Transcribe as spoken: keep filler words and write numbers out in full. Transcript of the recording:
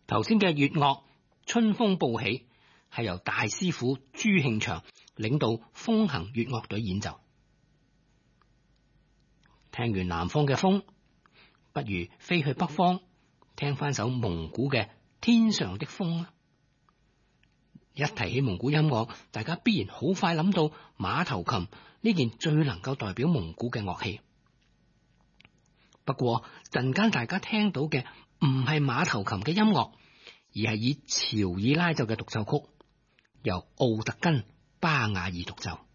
頭先嘅粵樂《春風報喜》係由大師傅朱慶祥領導風行粵樂隊演奏。聽完南方嘅風，不如飛去北方聽翻首蒙古嘅《天上的風》啊！一提起蒙古音樂，大家必然好快諗到馬頭琴呢件最能夠代表蒙古嘅樂器。不過陣間大家聽到嘅唔係馬頭琴嘅音樂，而係以喬爾拉奏嘅獨奏曲，由奧特根巴雅爾獨奏。